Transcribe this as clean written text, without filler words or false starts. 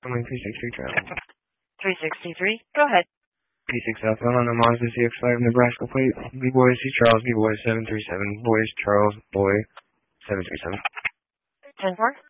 Runway 363 travel. 363, go ahead. P6 Alpha on the Mazda CX-5 Nebraska plate. B-Boy C. Charles, B-Boy 737, Boys Charles, Boy 737. 10-4.